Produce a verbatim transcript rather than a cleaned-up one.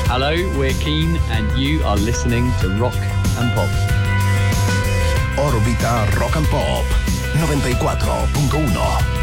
Hello, we're Keen and you are listening to Rock and Pop. Orbita Rock and Pop noventa y cuatro punto uno.